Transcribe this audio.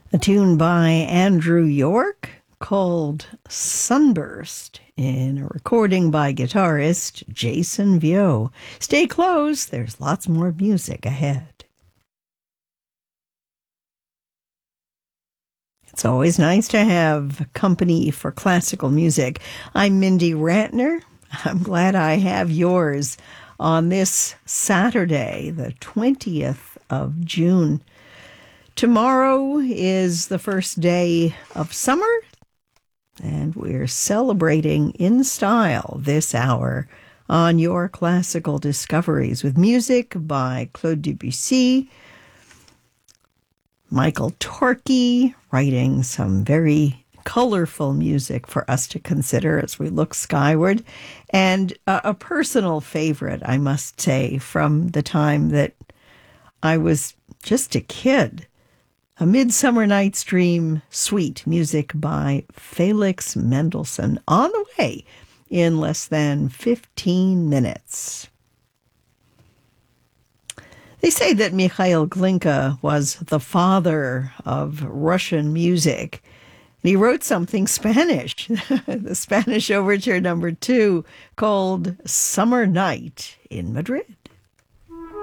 A tune by Andrew York called Sunburst in a recording by guitarist Jason Vio. Stay close, there's lots more music ahead. It's always nice to have company for classical music. I'm Mindy Rantner. I'm glad I have yours on this Saturday, the 20th of June. Tomorrow is the first day of summer, and we're celebrating in style this hour on Your Classical Discoveries with music by Claude Debussy, Michael Torke, writing some very colorful music for us to consider as we look skyward, and a personal favorite, I must say, from the time that I was just a kid. A Midsummer Night's Dream suite, music by Felix Mendelssohn, on the way in less than 15 minutes. They say that Mikhail Glinka was the father of Russian music. He wrote something Spanish, the Spanish Overture No. 2, called Summer Night in Madrid.